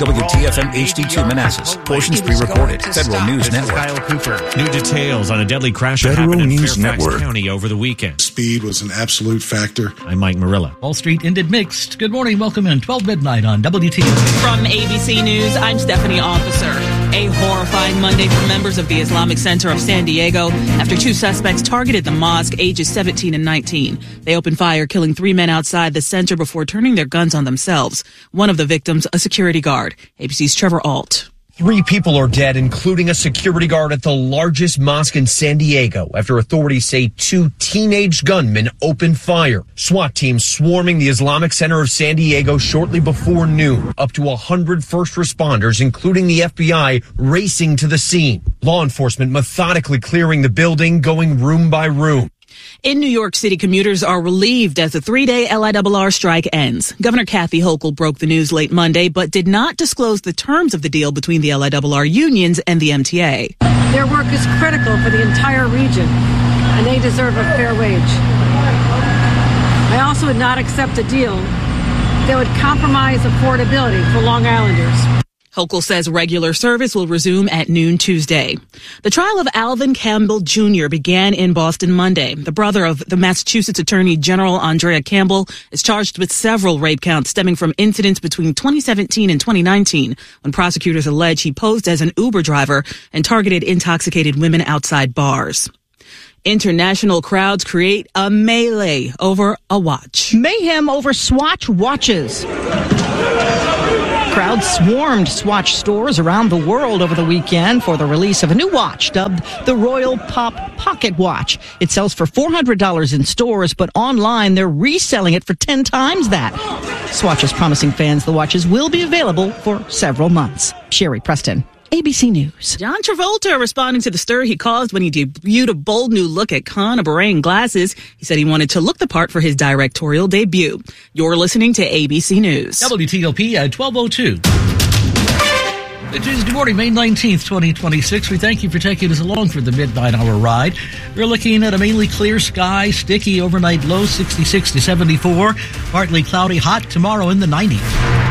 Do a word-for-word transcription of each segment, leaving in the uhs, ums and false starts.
W T F M H D two Manassas. Portions pre-recorded. Federal News Network. Kyle Cooper. New details on a deadly crash that Federal happened in News Fairfax Network. County over the weekend. Speed was an absolute factor. I'm Mike Marilla. Wall Street ended mixed. Good morning. Welcome in. twelve midnight on W T F M. From A B C News, I'm Stephanie Officer. A horrifying Monday for members of the Islamic Center of San Diego after two suspects targeted the mosque ages seventeen and nineteen. They opened fire, killing three men outside the center before turning their guns on themselves. One of the victims, a security guard. A B C's Trevor Ault. Three people are dead, including a security guard at the largest mosque in San Diego, after authorities say two teenage gunmen opened fire. SWAT teams swarming the Islamic Center of San Diego shortly before noon. Up to one hundred first responders, including the F B I, racing to the scene. Law enforcement methodically clearing the building, going room by room. In New York City, commuters are relieved as the three-day L I R R strike ends. Governor Kathy Hochul broke the news late Monday, but did not disclose the terms of the deal between the L I R R unions and the M T A. Their work is critical for the entire region, and they deserve a fair wage. I also would not accept a deal that would compromise affordability for Long Islanders. Hochul says regular service will resume at noon Tuesday. The trial of Alvin Campbell Junior began in Boston Monday. The brother of the Massachusetts Attorney General Andrea Campbell is charged with several rape counts stemming from incidents between twenty seventeen and twenty nineteen, when prosecutors allege he posed as an Uber driver and targeted intoxicated women outside bars. International crowds create a melee over a watch. Mayhem over Swatch watches. Crowds swarmed Swatch stores around the world over the weekend for the release of a new watch dubbed the Royal Pop Pocket Watch. It sells for four hundred dollars in stores, but online they're reselling it for ten times that. Swatch is promising fans the watches will be available for several months. Sherry Preston, A B C News. John Travolta responding to the stir he caused when he debuted a bold new look at Con Beret glasses. He said he wanted to look the part for his directorial debut. You're listening to A B C News. W T O P at twelve oh two. It is Tuesday morning, May nineteenth, twenty twenty-six. We thank you for taking us along for the midnight hour ride. We're looking at a mainly clear sky, sticky overnight low sixty-six to seventy-four, partly cloudy, hot tomorrow in the nineties.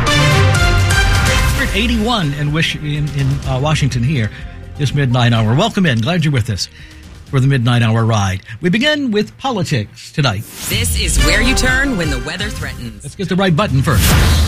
eighty-one in, Wish, in, in uh, Washington here this midnight hour. Welcome in. Glad you're with us for the midnight hour ride. We begin with politics tonight. This is where you turn when the weather threatens. Let's get the right button first.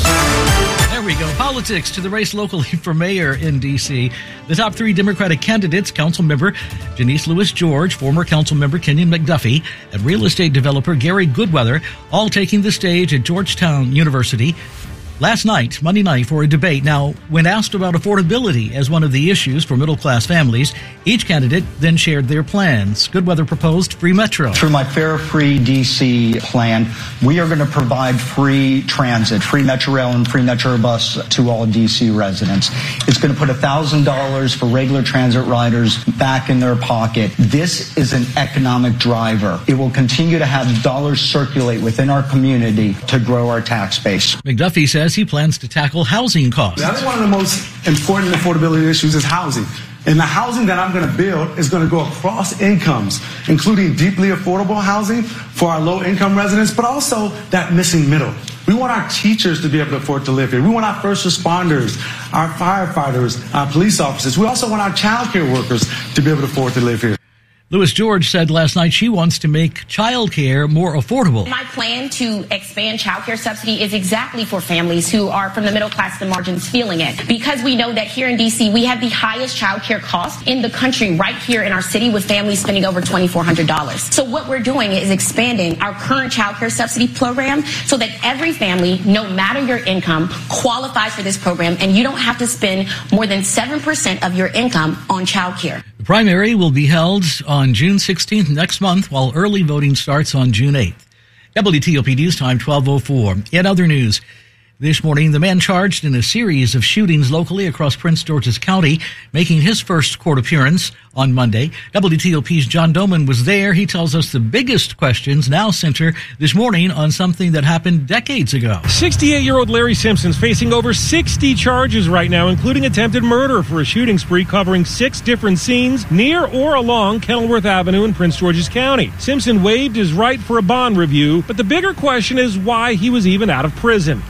There we go. Politics to the race locally for mayor in D C. The top three Democratic candidates, council member Janice Lewis George, former council member Kenyon McDuffie, and real estate developer Gary Goodweather, all taking the stage at Georgetown University last night, Monday night, for a debate. Now, when asked about affordability as one of the issues for middle-class families, each candidate then shared their plans. Goodweather proposed free metro. Through my Fare Free D C plan, we are going to provide free transit, free Metro Rail and free Metro Bus to all D C residents. It's going to put one thousand dollars for regular transit riders back in their pocket. This is an economic driver. It will continue to have dollars circulate within our community to grow our tax base. McDuffie says he plans to tackle housing costs. That's one of the most important affordability issues is housing. And the housing that I'm going to build is going to go across incomes, including deeply affordable housing for our low-income residents, but also that missing middle. We want our teachers to be able to afford to live here. We want our first responders, our firefighters, our police officers. We also want our child care workers to be able to afford to live here. Lewis George said last night she wants to make childcare more affordable. My plan to expand childcare subsidy is exactly for families who are from the middle class, the margins, feeling it. Because we know that here in D C, we have the highest childcare cost in the country right here in our city, with families spending over twenty-four hundred dollars. So what we're doing is expanding our current childcare subsidy program so that every family, no matter your income, qualifies for this program, and you don't have to spend more than seven percent of your income on childcare. The primary will be held on June sixteenth next month, while early voting starts on June eighth. W T O P News Time, twelve oh four. In other news, this morning, the man charged in a series of shootings locally across Prince George's County, making his first court appearance on Monday. W T O P's John Doman was there. He tells us the biggest questions now center this morning on something that happened decades ago. sixty-eight-year-old Larry Simpson's facing over sixty charges right now, including attempted murder for a shooting spree covering six different scenes near or along Kenilworth Avenue in Prince George's County. Simpson waived his right for a bond review, but the bigger question is why he was even out of prison. In nineteen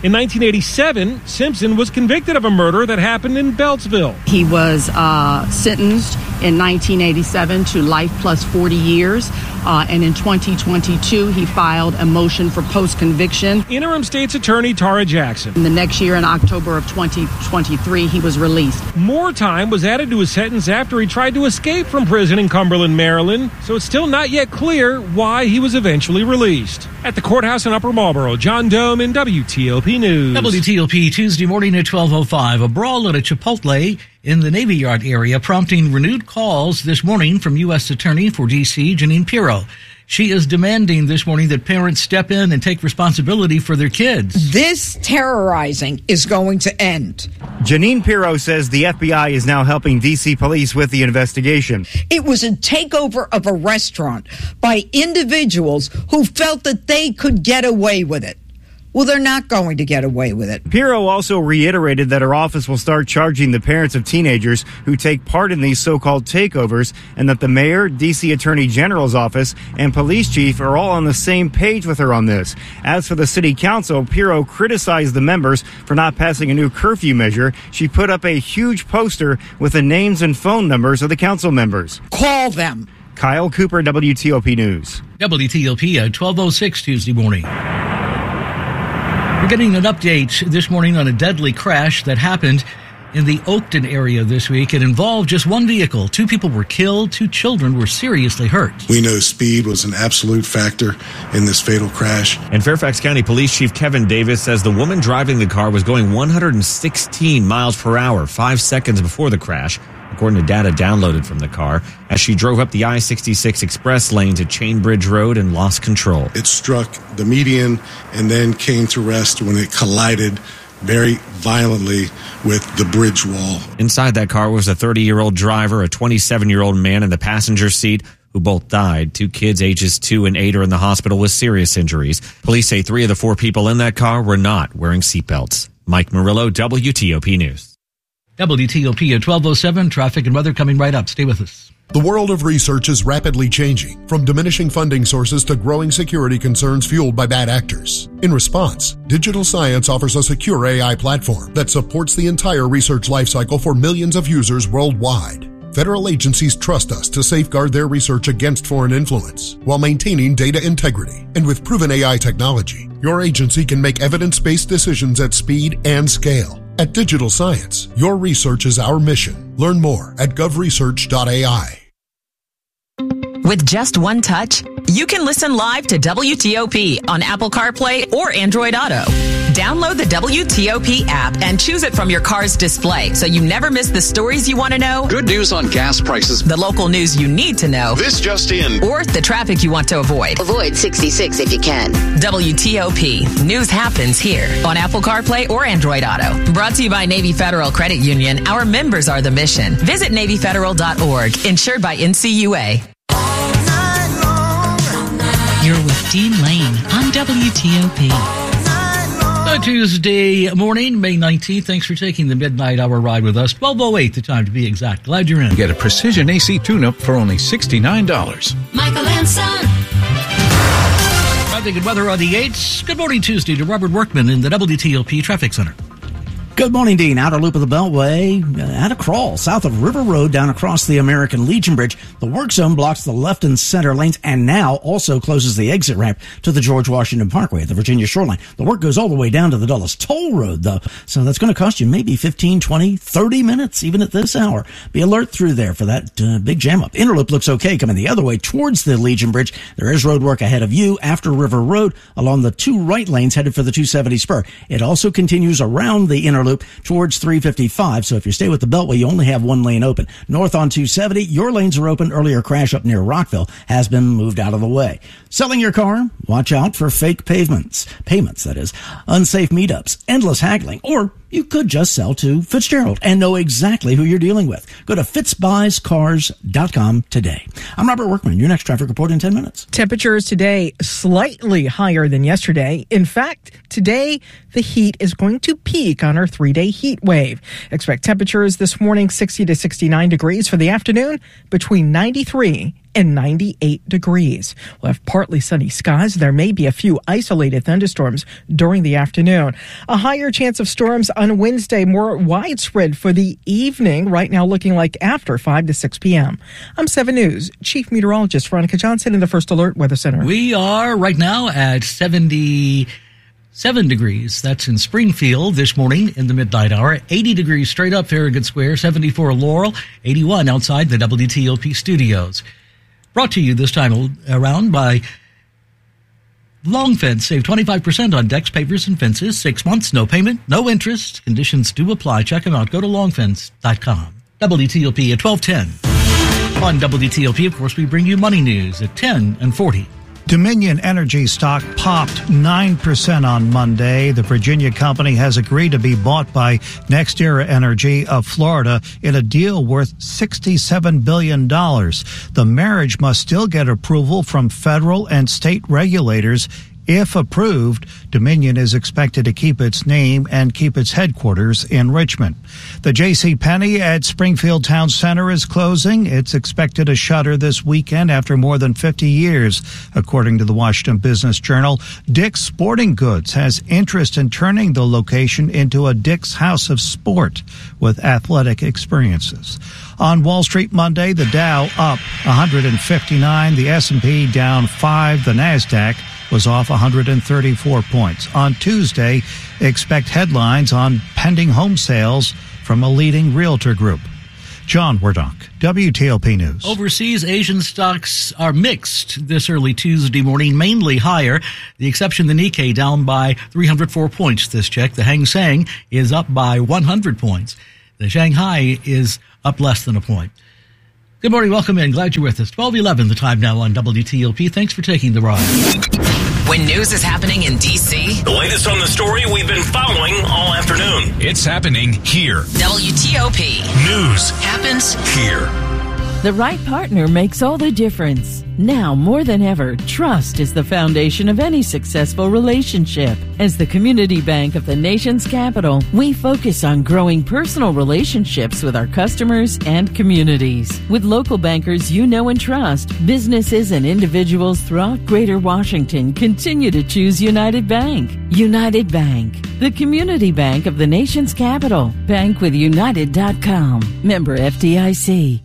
nineteen eighty-seven, Simpson was convicted of a murder that happened in Beltsville. He was uh, sentenced in nineteen eighty-seven to life plus forty years. Uh, and in twenty twenty-two, he filed a motion for post-conviction. Interim State's Attorney Tara Jackson. In the next year, in October of twenty twenty-three, he was released. More time was added to his sentence after he tried to escape from prison in Cumberland, Maryland, so it's still not yet clear why he was eventually released. At the courthouse in Upper Marlboro, John Dome in W T O P News. W T O P Tuesday morning at twelve oh five. A brawl at a Chipotle in the Navy Yard area, prompting renewed calls this morning from U S Attorney for D C, Jeanine Pirro. She is demanding this morning that parents step in and take responsibility for their kids. This terrorizing is going to end. Jeanine Pirro says the F B I is now helping D C police with the investigation. It was a takeover of a restaurant by individuals who felt that they could get away with it. Well, they're not going to get away with it. Pirro also reiterated that her office will start charging the parents of teenagers who take part in these so-called takeovers, and that the mayor, D C Attorney General's office, and police chief are all on the same page with her on this. As for the city council, Pirro criticized the members for not passing a new curfew measure. She put up a huge poster with the names and phone numbers of the council members. Call them. Kyle Cooper, W T O P News. W T O P at twelve oh six Tuesday morning. We're getting an update this morning on a deadly crash that happened in the Oakton area this week. It involved just one vehicle. Two people were killed. Two children were seriously hurt. We know speed was an absolute factor in this fatal crash. And Fairfax County Police Chief Kevin Davis says the woman driving the car was going one hundred sixteen miles per hour five seconds before the crash, according to data downloaded from the car, as she drove up the I sixty-six express lane to Chainbridge Road and lost control. It struck the median and then came to rest when it collided very violently with the bridge wall. Inside that car was a thirty-year-old driver, a twenty-seven-year-old man in the passenger seat, who both died. Two kids ages two and eight are in the hospital with serious injuries. Police say three of the four people in that car were not wearing seatbelts. Mike Murillo, W T O P News. W T O P at twelve oh seven. Traffic and weather coming right up. Stay with us. The world of research is rapidly changing, from diminishing funding sources to growing security concerns fueled by bad actors. In response, Digital Science offers a secure A I platform that supports the entire research lifecycle for millions of users worldwide. Federal agencies trust us to safeguard their research against foreign influence while maintaining data integrity. And with proven A I technology, your agency can make evidence-based decisions at speed and scale. At Digital Science, your research is our mission. Learn more at gov research dot A I. With just one touch, you can listen live to W T O P on Apple CarPlay or Android Auto. Download the W T O P app and choose it from your car's display so you never miss the stories you want to know. Good news on gas prices. The local news you need to know. This just in. Or the traffic you want to avoid. Avoid sixty-six if you can. W T O P. News happens here on Apple CarPlay or Android Auto. Brought to you by Navy Federal Credit Union. Our members are the mission. Visit Navy Federal dot org. Insured by N C U A. You're with Dean Lane on W T O P. Uh, Tuesday morning, May nineteenth. Thanks for taking the midnight hour ride with us. twelve oh eight, the time to be exact. Glad you're in. Get a precision A C tune-up for only sixty-nine dollars. Michael and Son. Traffic and weather on the eights. Good morning, Tuesday, to Robert Workman in the W T O P Traffic Center. Good morning, Dean. Outer loop of the Beltway uh, at a crawl south of River Road down across the American Legion Bridge. The work zone blocks the left and center lanes and now also closes the exit ramp to the George Washington Parkway at the Virginia shoreline. The work goes all the way down to the Dulles Toll Road, though, so that's going to cost you maybe fifteen, twenty, thirty minutes, even at this hour. Be alert through there for that uh, big jam up. Interloop looks okay coming the other way towards the Legion Bridge. There is road work ahead of you after River Road along the two right lanes headed for the two seventy spur. It also continues around the Interloop towards three fifty-five, so if you stay with the Beltway, you only have one lane open. North on two seventy, your lanes are open. Earlier crash up near Rockville has been moved out of the way. Selling your car? Watch out for fake pavements. Payments, that is. Unsafe meetups, endless haggling, or you could just sell to Fitzgerald and know exactly who you're dealing with. Go to fitz buys cars dot com today. I'm Robert Workman. Your next traffic report in ten minutes. Temperatures today slightly higher than yesterday. In fact, today the heat is going to peak on our three-day heat wave. Expect temperatures this morning sixty to sixty-nine degrees. For the afternoon, between ninety-three and ninety-eight degrees. We'll have partly sunny skies. There may be a few isolated thunderstorms during the afternoon. A higher chance of storms on Wednesday, more widespread for the evening, right now looking like after five to six p.m. I'm seven News Chief Meteorologist Veronica Johnson in the First Alert Weather Center. We are right now at seventy-seven degrees. That's in Springfield this morning in the midnight hour. eighty degrees straight up Farragut Square, seventy-four Laurel, eighty-one outside the W T O P studios. Brought to you this time around by Long Fence. Save twenty-five percent on decks, pavers, and fences. Six months, no payment, no interest. Conditions do apply. Check them out. Go to long fence dot com. W T O P at twelve ten. On W T O P, of course, we bring you money news at ten and forty. Dominion Energy stock popped nine percent on Monday. The Virginia company has agreed to be bought by NextEra Energy of Florida in a deal worth sixty-seven billion dollars. The marriage must still get approval from federal and state regulators. If approved, Dominion is expected to keep its name and keep its headquarters in Richmond. The JCPenney at Springfield Town Center is closing. It's expected to shutter this weekend after more than fifty years. According to the Washington Business Journal, Dick's Sporting Goods has interest in turning the location into a Dick's House of Sport with athletic experiences. On Wall Street Monday, the Dow up one hundred fifty-nine, the S and P down five, the NASDAQ was off one hundred thirty-four points. On Tuesday, expect headlines on pending home sales from a leading realtor group. John Wardock, W T O P News. Overseas Asian stocks are mixed this early Tuesday morning, mainly higher. The exception, the Nikkei, down by three hundred four points this check. The Hang Seng is up by one hundred points. The Shanghai is up less than a point. Good morning. Welcome in. Glad you're with us. twelve eleven the time now on W T O P. Thanks for taking the ride. When news is happening in D C, the latest on the story we've been following all afternoon. It's happening here. W T O P. News happens here. The right partner makes all the difference. Now, more than ever, trust is the foundation of any successful relationship. As the community bank of the nation's capital, we focus on growing personal relationships with our customers and communities. With local bankers you know and trust, businesses and individuals throughout Greater Washington continue to choose United Bank. United Bank, the community bank of the nation's capital. Bank with United dot com. Member F D I C.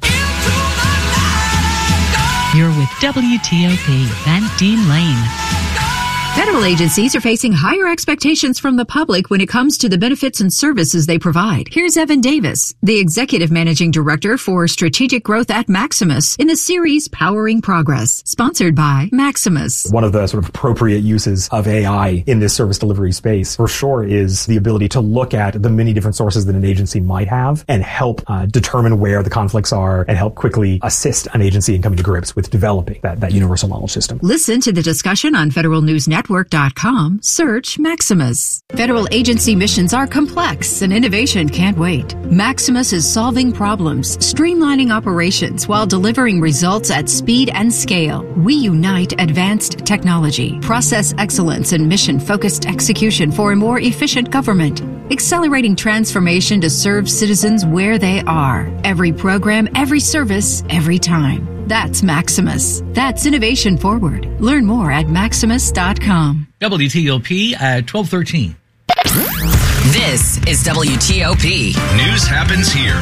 You're with W T O P, Van Dean Lane. Federal agencies are facing higher expectations from the public when it comes to the benefits and services they provide. Here's Evan Davis, the Executive Managing Director for Strategic Growth at Maximus, in the series Powering Progress, sponsored by Maximus. One of the sort of appropriate uses of A I in this service delivery space, for sure, is the ability to look at the many different sources that an agency might have and help uh, determine where the conflicts are and help quickly assist an agency in coming to grips with developing that, that universal knowledge system. Listen to the discussion on Federal News Network. Dot com, search Maximus. Federal agency missions are complex and innovation can't wait. Maximus is solving problems, streamlining operations while delivering results at speed and scale. We unite advanced technology, process excellence, and mission-focused execution for a more efficient government. Accelerating transformation to serve citizens where they are. Every program, every service, every time. That's Maximus. That's innovation forward. Learn more at maximus dot com. W T O P at twelve thirteen. This is W T O P. News happens here.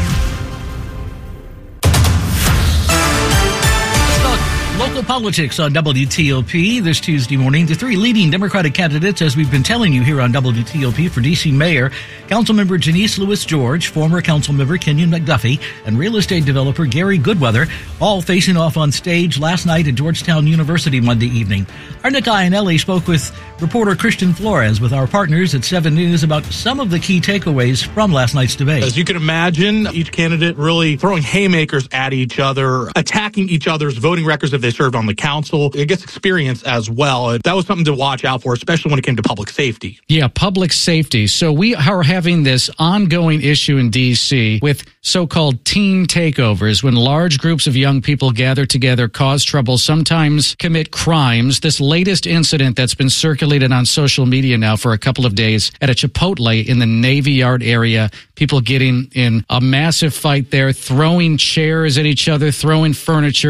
Local politics on W T O P this Tuesday morning. The three leading Democratic candidates, as we've been telling you here on W T O P, for D C Mayor, Councilmember Janice Lewis George, former Councilmember Kenyon McDuffie, and real estate developer Gary Goodweather, all facing off on stage last night at Georgetown University Monday evening. Our Nick Iannelli spoke with reporter Christian Flores with our partners at seven News about some of the key takeaways from last night's debate. As you can imagine, each candidate really throwing haymakers at each other, attacking each other's voting records if they served on the council. It gets experience as well. That was something to watch out for, especially when it came to public safety. Yeah, public safety. So we are having this ongoing issue in D C with so-called teen takeovers, when large groups of young people gather together, cause trouble, sometimes commit crimes. This latest incident that's been circulated on social media now for a couple of days at a Chipotle in the Navy Yard area, people getting in a massive fight there, throwing chairs at each other, throwing furniture.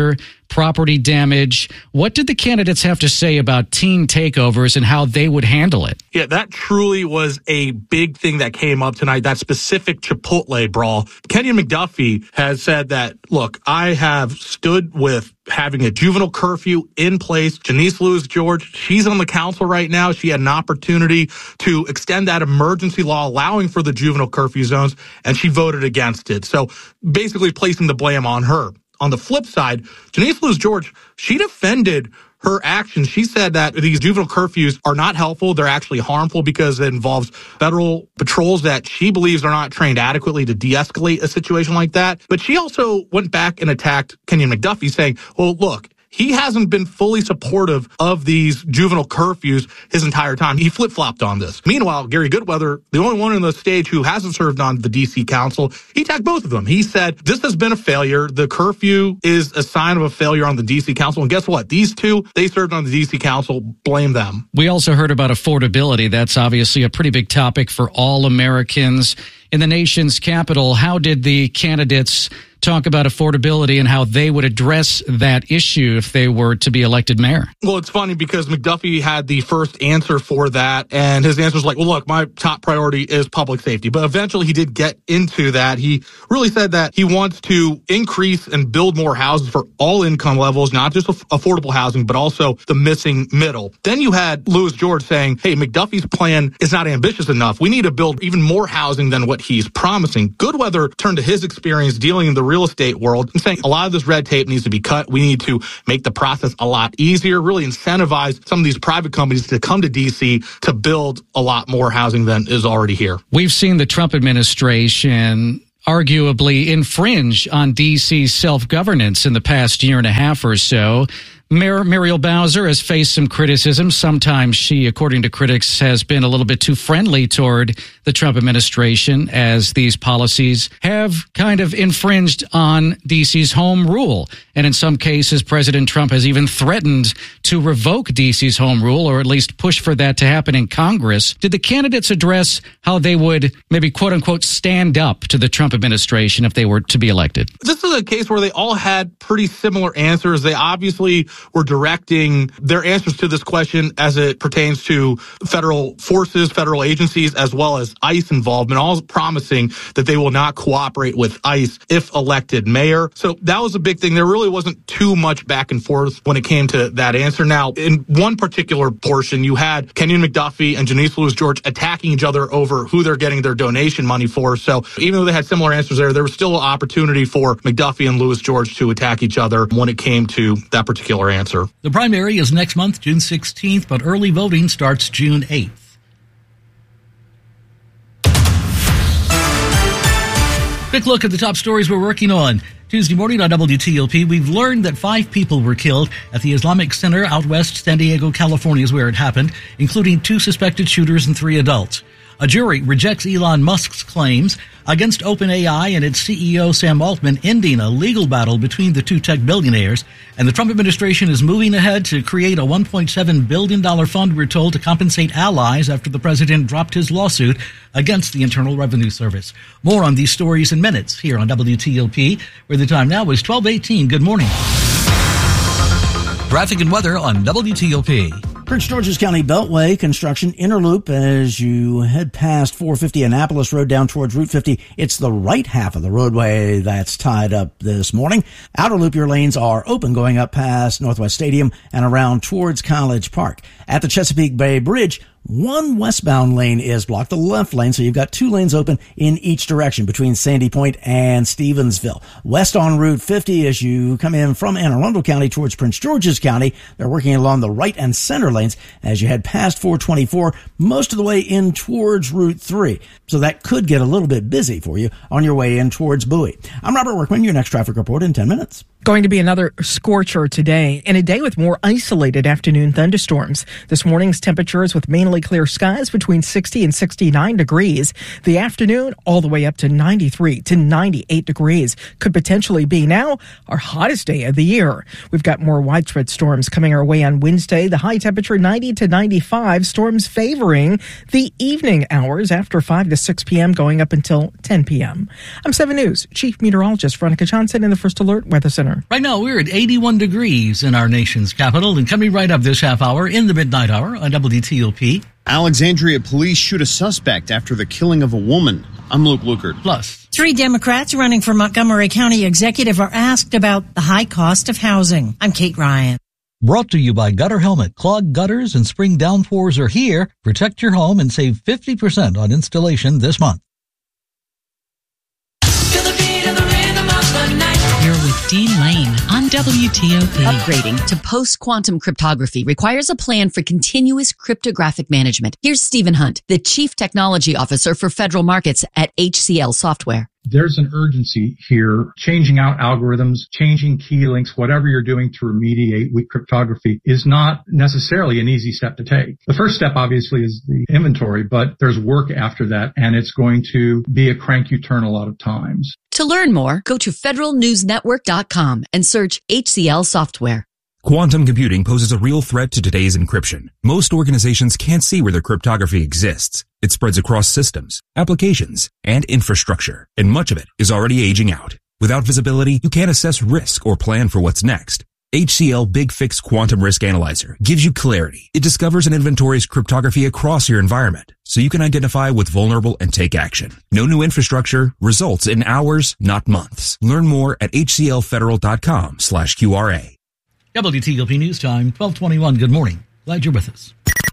property damage. What did the candidates have to say about teen takeovers and how they would handle it? Yeah, that truly was a big thing that came up tonight, that specific Chipotle brawl. Kenyon McDuffie has said that, look, I have stood with having a juvenile curfew in place. Janice Lewis-George, she's on the council right now. She had an opportunity to extend that emergency law allowing for the juvenile curfew zones, and she voted against it. So basically placing the blame on her. On the flip side, Janice Lewis-George, she defended her actions. She said that these juvenile curfews are not helpful. They're actually harmful because it involves federal patrols that she believes are not trained adequately to de-escalate a situation like that. But she also went back and attacked Kenyon McDuffie, saying, well, look, he hasn't been fully supportive of these juvenile curfews his entire time. He flip-flopped on this. Meanwhile, Gary Goodweather, the only one on the stage who hasn't served on the D C Council, he attacked both of them. He said, this has been a failure. The curfew is a sign of a failure on the D C Council. And guess what? These two, they served on the D C Council. Blame them. We also heard about affordability. That's obviously a pretty big topic for all Americans. In the nation's capital, how did the candidates talk about affordability and how they would address that issue if they were to be elected mayor? Well, it's funny because McDuffie had the first answer for that, and his answer was like, well, look, my top priority is public safety. But eventually he did get into that. He really said that he wants to increase and build more houses for all income levels, not just affordable housing, but also the missing middle. Then you had Lewis-George saying, hey, McDuffie's plan is not ambitious enough. We need to build even more housing than what he's promising. Goodweather turned to his experience dealing in the real estate world and saying a lot of this red tape needs to be cut. We need to make the process a lot easier, really incentivize some of these private companies to come to D C to build a lot more housing than is already here. We've seen the Trump administration arguably infringe on D C's self-governance in the past year and a half or so. Mayor Muriel Bowser has faced some criticism. Sometimes she, according to critics, has been a little bit too friendly toward the Trump administration, as these policies have kind of infringed on D C's home rule. And in some cases, President Trump has even threatened to revoke D C's home rule, or at least push for that to happen in Congress. Did the candidates address how they would maybe, quote unquote, stand up to the Trump administration if they were to be elected? This is a case where they all had pretty similar answers. They obviously were directing their answers to this question as it pertains to federal forces, federal agencies, as well as ICE involvement, all promising that they will not cooperate with ICE if elected mayor. So that was a big thing. There really wasn't too much back and forth when it came to that answer. Now, in one particular portion, you had Kenyon McDuffie and Janice Lewis-George attacking each other over who they're getting their donation money for. So even though they had similar answers there, there was still an opportunity for McDuffie and Lewis-George to attack each other when it came to that particular answer. The primary is next month, June sixteenth, but early voting starts June eighth. Quick look at the top stories we're working on. Tuesday morning on W T O P, we've learned that five people were killed at the Islamic Center out west San Diego, California is where it happened, including two suspected shooters and three adults. A jury rejects Elon Musk's claims against OpenAI and its C E O Sam Altman, ending a legal battle between the two tech billionaires. And the Trump administration is moving ahead to create a one point seven billion dollars fund, we're told, to compensate allies after the president dropped his lawsuit against the Internal Revenue Service. More on these stories in minutes here on W T O P, where the time now is twelve eighteen. Good morning. Traffic and weather on W T O P. Prince George's County Beltway construction inner loop as you head past four fifty Annapolis Road down towards Route fifty. It's the right half of the roadway that's tied up this morning. Outer loop, your lanes are open going up past Northwest Stadium and around towards College Park. At the Chesapeake Bay Bridge, one westbound lane is blocked, the left lane, so you've got two lanes open in each direction between Sandy Point and Stevensville. West on Route fifty, as you come in from Anne Arundel County towards Prince George's County, they're working along the right and center lanes as you head past four twenty-four, most of the way in towards Route three. So that could get a little bit busy for you on your way in towards Bowie. I'm Robert Workman, your next traffic report in ten minutes. Going to be another scorcher today, and a day with more isolated afternoon thunderstorms. This morning's temperatures with mainly clear skies between sixty and sixty-nine degrees. The afternoon all the way up to ninety-three to ninety-eight degrees. Could potentially be now our hottest day of the year. We've got more widespread storms coming our way on Wednesday. The high temperature ninety to ninety-five. Storms favoring the evening hours after five to six p.m. going up until ten p.m. I'm seven News Chief Meteorologist Veronica Johnson in the First Alert Weather Center. Center. Right now, we're at eighty-one degrees in our nation's capital, and coming right up this half hour in the midnight hour on W T O P. Alexandria police shoot a suspect after the killing of a woman. I'm Luke Lukert. Plus, three Democrats running for Montgomery County executive are asked about the high cost of housing. I'm Kate Ryan. Brought to you by Gutter Helmet. Clogged gutters and spring downpours are here. Protect your home and save fifty percent on installation this month. You're with Dean Lane on W T O P. Upgrading to post-quantum cryptography requires a plan for continuous cryptographic management. Here's Stephen Hunt, the Chief Technology Officer for Federal Markets at H C L Software. There's an urgency here. Changing out algorithms, changing key links, whatever you're doing to remediate weak cryptography is not necessarily an easy step to take. The first step, obviously, is the inventory, but there's work after that, and it's going to be a crank you turn a lot of times. To learn more, go to federal news network dot com and search H C L Software. Quantum computing poses a real threat to today's encryption. Most organizations can't see where their cryptography exists. It spreads across systems, applications, and infrastructure, and much of it is already aging out. Without visibility, you can't assess risk or plan for what's next. H C L Big Fix Quantum Risk Analyzer gives you clarity. It discovers and inventories cryptography across your environment, so you can identify what's vulnerable and take action. No new infrastructure, results in hours, not months. Learn more at H C L federal dot com slash Q R A. W T O P News Time, twelve twenty-one. Good morning. Glad you're with us.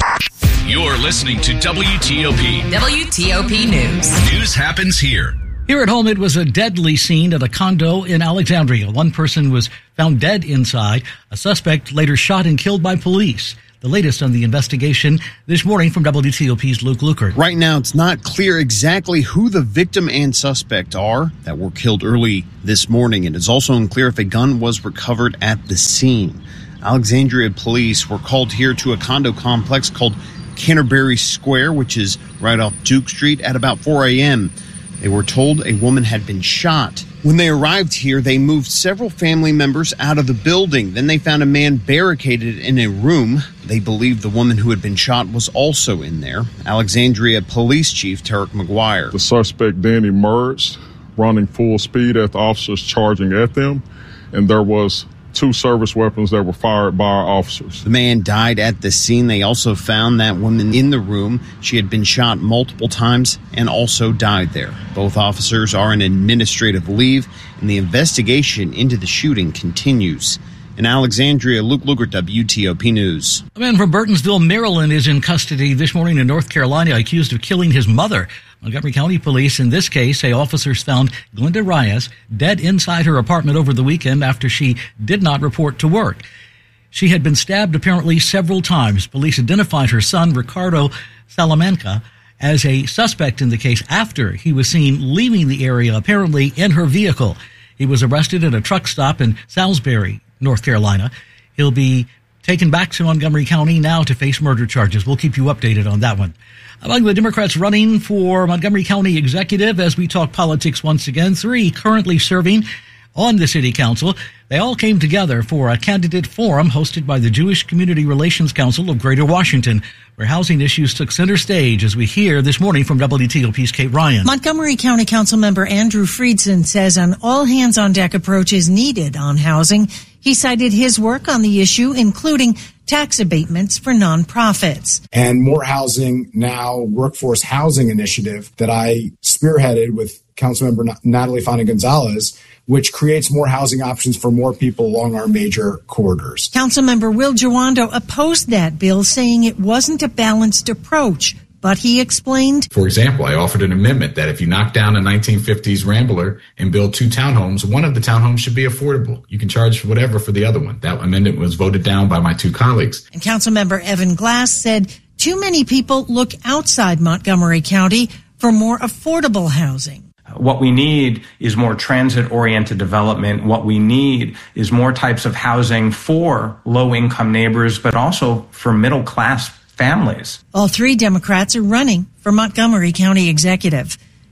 You're listening to W T O P. W T O P News. News happens here. Here at home, it was a deadly scene at a condo in Alexandria. One person was found dead inside. A suspect later shot and killed by police. The latest on the investigation this morning from W T O P's Luke Lukert. Right now, it's not clear exactly who the victim and suspect are that were killed early this morning. It is also unclear if a gun was recovered at the scene. Alexandria police were called here to a condo complex called Canterbury Square, which is right off Duke Street, at about four a.m. They were told a woman had been shot. When they arrived here, they moved several family members out of the building. Then they found a man barricaded in a room. They believed the woman who had been shot was also in there. Alexandria Police Chief Tarek McGuire. The suspect then emerged, running full speed at the officers charging at them, and there was two service weapons that were fired by our officers. The man died at the scene. They also found that woman in the room. She had been shot multiple times and also died there. Both officers are on administrative leave, and the investigation into the shooting continues. In Alexandria, Luke Lukert, W T O P News. A man from Burtonsville, Maryland is in custody this morning in North Carolina, accused of killing his mother. Montgomery County Police, in this case, say officers found Glenda Reyes dead inside her apartment over the weekend after she did not report to work. She had been stabbed apparently several times. Police identified her son, Ricardo Salamanca, as a suspect in the case after he was seen leaving the area, apparently in her vehicle. He was arrested at a truck stop in Salisbury, North Carolina. He'll be taken back to Montgomery County now to face murder charges. We'll keep you updated on that one. Among the Democrats running for Montgomery County Executive, as we talk politics once again, three currently serving on the city council. They all came together for a candidate forum hosted by the Jewish Community Relations Council of Greater Washington, where housing issues took center stage, as we hear this morning from W T O P's Kate Ryan. Montgomery County Council member Andrew Friedson says an all-hands-on-deck approach is needed on housing. He cited his work on the issue, including tax abatements for nonprofits. And More Housing Now Workforce Housing Initiative that I spearheaded with Councilmember Natalie Fani-Gonzalez, which creates more housing options for more people along our major corridors. Councilmember Will Jawando opposed that bill, saying it wasn't a balanced approach. But he explained, for example, I offered an amendment that if you knock down a nineteen fifties Rambler and build two townhomes, one of the townhomes should be affordable. You can charge whatever for the other one. That amendment was voted down by my two colleagues. And Councilmember Evan Glass said too many people look outside Montgomery County for more affordable housing. What we need is more transit-oriented development. What we need is more types of housing for low-income neighbors, but also for middle-class families. All three Democrats are running for Montgomery County Executive.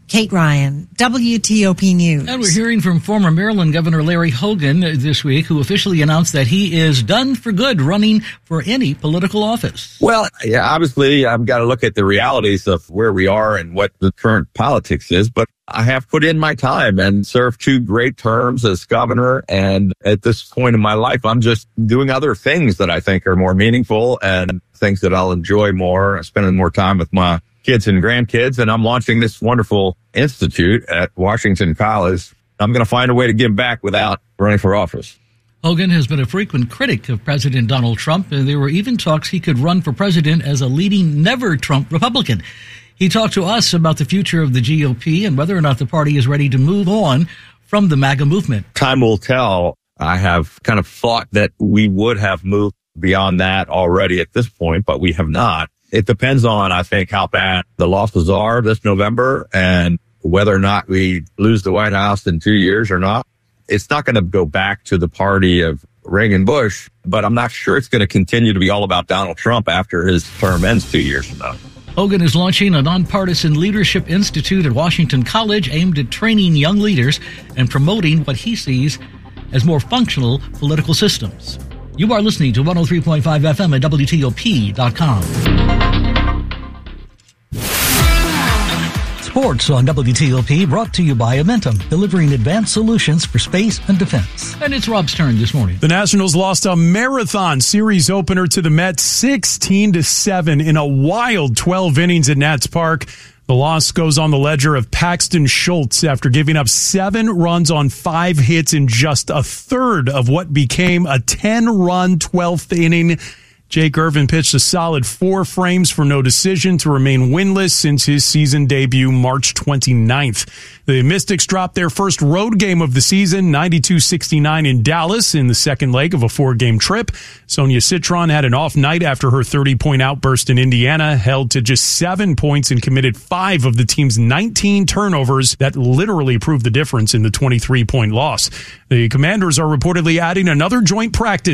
Kate Ryan, W T O P News. And we're hearing from former Maryland Governor Larry Hogan this week, who officially announced that he is done for good running for any political office. Well, yeah, obviously, I've got to look at the realities of where we are and what the current politics is, but I have put in my time and served two great terms as governor. And at this point in my life, I'm just doing other things that I think are more meaningful and things that I'll enjoy more, spending more time with my kids and grandkids. And I'm launching this wonderful institute at Washington College. I'm going to find a way to give back without running for office. Hogan has been a frequent critic of President Donald Trump, and there were even talks he could run for president as a leading never-Trump Republican. He talked to us about the future of the G O P and whether or not the party is ready to move on from the MAGA movement. Time will tell. I have kind of thought that we would have moved beyond that already at this point, but we have not. It depends on, I think, how bad the losses are this November and whether or not we lose the White House in two years or not. It's not going to go back to the party of Reagan Bush, but I'm not sure it's going to continue to be all about Donald Trump after his term ends two years from now. Hogan is launching a nonpartisan leadership institute at Washington College aimed at training young leaders and promoting what he sees as more functional political systems. You are listening to one oh three point five F M at W T O P dot com. Sports on W T O P brought to you by Amentum, delivering advanced solutions for space and defense. And it's Rob's turn this morning. The Nationals lost a marathon series opener to the Mets sixteen to seven in a wild twelve innings at Nats Park. The loss goes on the ledger of Paxton Schultz after giving up seven runs on five hits in just a third of what became a ten-run twelfth inning. Jake Irvin pitched a solid four frames for no decision to remain winless since his season debut March twenty-ninth. The Mystics dropped their first road game of the season, ninety-two sixty-nine in Dallas in the second leg of a four-game trip. Sonia Citron had an off night after her thirty-point outburst in Indiana, held to just seven points and committed five of the team's nineteen turnovers that literally proved the difference in the twenty-three point loss. The Commanders are reportedly adding another joint practice